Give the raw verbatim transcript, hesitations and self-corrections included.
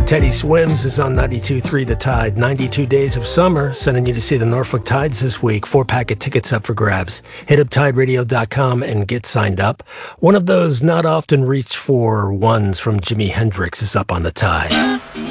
Teddy Swims is on ninety-two point three The Tide. ninety-two Days of Summer, sending you to see the Norfolk Tides this week. Four-pack of tickets up for grabs. Hit up tide radio dot com and get signed up. One of those not often reached for ones from Jimi Hendrix is up on the Tide.